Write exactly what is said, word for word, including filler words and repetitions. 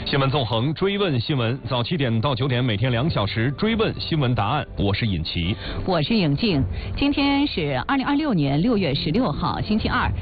新闻纵横，追问新闻，早七点到九点，每天两小时追问新闻答案。我是尹奇， 我是尹静。今天是二零二六年六月十六号，星期二，